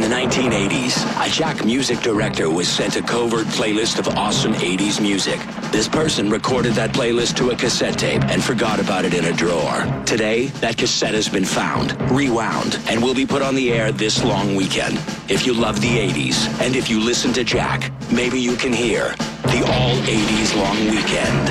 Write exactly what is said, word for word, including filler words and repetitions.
the nineteen eighties, a Jack music director was sent a covert playlist of awesome eighties music. This person recorded that playlist to a cassette tape and forgot about it in a drawer. Today, that cassette has been found, rewound, and will be put on the air this long weekend. If you love the eighties, and if you listen to Jack, maybe you can hear the all eighties long weekend.